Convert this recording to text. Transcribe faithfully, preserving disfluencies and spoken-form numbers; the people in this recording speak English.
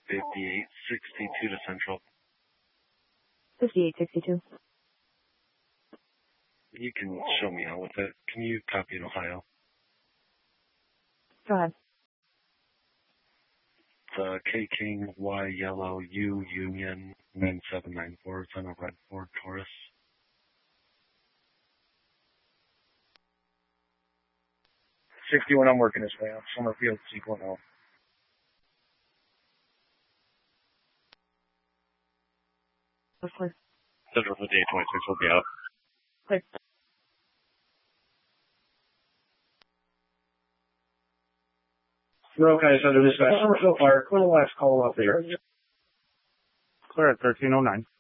fifty-eight sixty-two to Central. fifty-eight sixty-two. You can show me out with it. Can you copy in Ohio? Go ahead. The K King Y Yellow U Union nine seven nine four. It's on a red Ford Taurus. sixty-one, I'm working this way. Summerfield, Sequel Hill. Clear. Central fifty-eight twenty-six will be out. Clear. You're okay, Center Dispatch. Summerfield Fire. Clear the last call up there. Clear at thirteen oh nine.